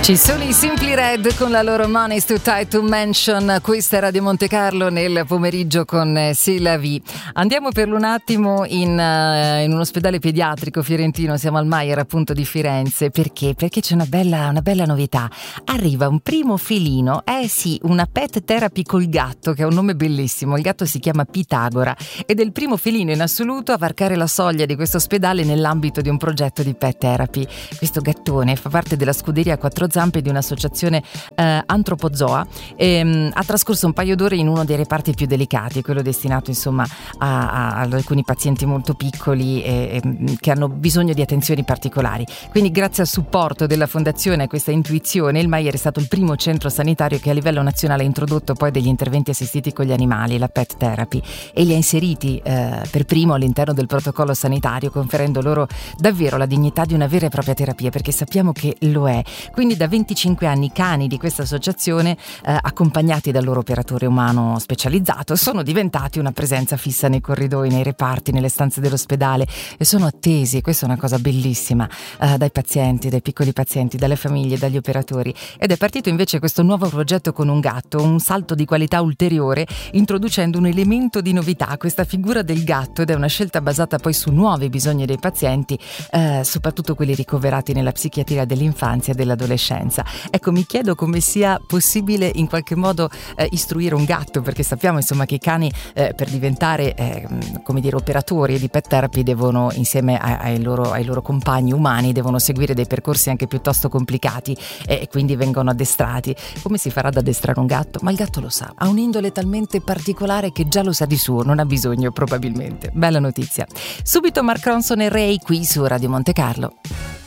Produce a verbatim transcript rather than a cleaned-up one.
Ci sono i Simply Red con la loro Money's Too Tight to Mention. Questa è Radio Monte Carlo nel pomeriggio con C'est la vie. Andiamo per un attimo in, uh, in un ospedale pediatrico fiorentino, siamo al Maier appunto di Firenze. Perché? Perché c'è una bella, una bella novità. Arriva un primo felino, eh sì, una pet therapy col gatto, che ha un nome bellissimo. Il gatto si chiama Pitagora ed è il primo felino in assoluto a varcare la soglia di questo ospedale nell'ambito di un progetto di pet therapy. Questo gattone fa parte della scuderia quattro zampe di un'associazione eh, Antropozoa e mh, ha trascorso un paio d'ore in uno dei reparti più delicati, quello destinato insomma a, a, a alcuni pazienti molto piccoli e, e, che hanno bisogno di attenzioni particolari. Quindi grazie al supporto della fondazione e questa intuizione, il Maier è stato il primo centro sanitario che a livello nazionale ha introdotto poi degli interventi assistiti con gli animali, la pet therapy, e li ha inseriti eh, per primo all'interno del protocollo sanitario, conferendo loro davvero la dignità di una vera e propria terapia, perché sappiamo che lo è. Quindi da venticinque anni i cani di questa associazione, eh, accompagnati dal loro operatore umano specializzato, sono diventati una presenza fissa nei corridoi, nei reparti, nelle stanze dell'ospedale, e sono attesi, questa è una cosa bellissima, eh, dai pazienti, dai piccoli pazienti, dalle famiglie, dagli operatori. Ed è partito invece questo nuovo progetto con un gatto, un salto di qualità ulteriore, introducendo un elemento di novità, questa figura del gatto, ed è una scelta basata poi su nuovi bisogni dei pazienti, eh, soprattutto quelli ricoverati nella psichiatria dell'infanzia e dell'adolescenza. Ecco, mi chiedo come sia possibile in qualche modo eh, istruire un gatto, perché sappiamo insomma che i cani eh, per diventare eh, come dire operatori di pet therapy devono, insieme ai, ai, loro, ai loro compagni umani, devono seguire dei percorsi anche piuttosto complicati eh, e quindi vengono addestrati. Come si farà ad addestrare un gatto? Ma il gatto lo sa, ha un'indole talmente particolare che già lo sa di suo, non ha bisogno probabilmente. Bella notizia. Subito Mark Ronson e Ray qui su Radio Monte Carlo.